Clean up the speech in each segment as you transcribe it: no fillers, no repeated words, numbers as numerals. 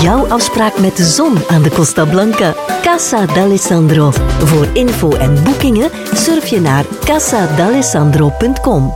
jouw afspraak met de zon aan de Costa Blanca. Casa d'Alessandro. Voor info en boekingen surf je naar casadalessandro.com.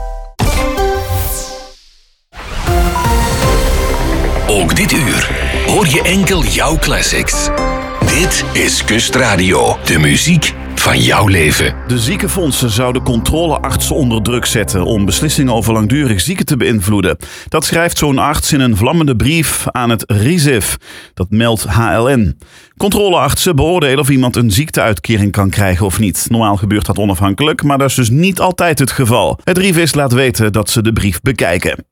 Ook dit uur hoor je enkel jouw classics. Dit is Kustradio, de muziek van jouw leven. De ziekenfondsen zouden controleartsen onder druk zetten om beslissingen over langdurig zieken te beïnvloeden. Dat schrijft zo'n arts in een vlammende brief aan het RIZIF. Dat meldt HLN. Controleartsen beoordelen of iemand een ziekteuitkering kan krijgen of niet. Normaal gebeurt dat onafhankelijk, maar dat is dus niet altijd het geval. Het RIVIS laat weten dat ze de brief bekijken.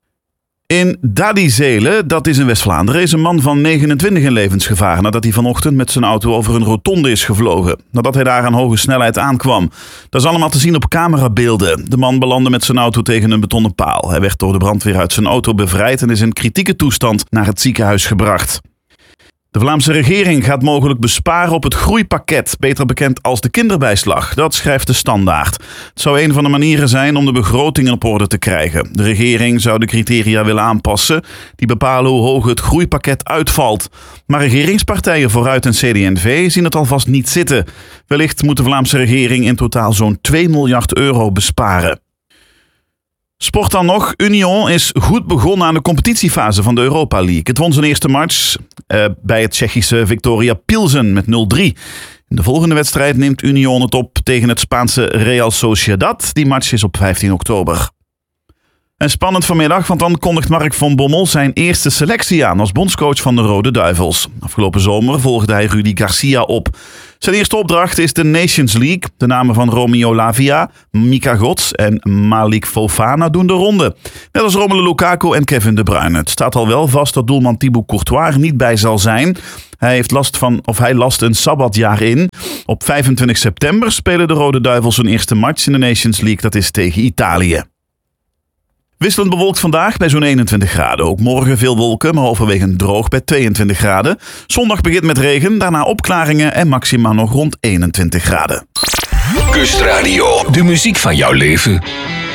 In Dadizele, dat is in West-Vlaanderen, is een man van 29 in levensgevaar nadat hij vanochtend met zijn auto over een rotonde is gevlogen. Nadat hij daar aan hoge snelheid aankwam. Dat is allemaal te zien op camerabeelden. De man belandde met zijn auto tegen een betonnen paal. Hij werd door de brandweer uit zijn auto bevrijd en is in kritieke toestand naar het ziekenhuis gebracht. De Vlaamse regering gaat mogelijk besparen op het groeipakket, beter bekend als de kinderbijslag. Dat schrijft de Standaard. Het zou een van de manieren zijn om de begrotingen op orde te krijgen. De regering zou de criteria willen aanpassen, die bepalen hoe hoog het groeipakket uitvalt. Maar regeringspartijen Vooruit en CD&V zien het alvast niet zitten. Wellicht moet de Vlaamse regering in totaal zo'n 2 miljard euro besparen. Sport dan nog. Union is goed begonnen aan de competitiefase van de Europa League. Het won zijn eerste match bij het Tsjechische Viktoria Pilsen met 0-3. In de volgende wedstrijd neemt Union het op tegen het Spaanse Real Sociedad. Die match is op 15 oktober. En spannend vanmiddag, want dan kondigt Mark van Bommel zijn eerste selectie aan als bondscoach van de Rode Duivels. Afgelopen zomer volgde hij Rudy Garcia op. Zijn eerste opdracht is de Nations League. De namen van Romeo Lavia, Mika Gods en Malik Fofana doen de ronde. Net als Romelu Lukaku en Kevin De Bruyne. Het staat al wel vast dat doelman Thibaut Courtois er niet bij zal zijn. Hij last een sabbatjaar in. Op 25 september spelen de Rode Duivels hun eerste match in de Nations League. Dat is tegen Italië. Wisselend bewolkt vandaag bij zo'n 21 graden. Ook morgen veel wolken, maar overwegend droog bij 22 graden. Zondag begint met regen, daarna opklaringen en maxima nog rond 21 graden. Kustradio, de muziek van jouw leven.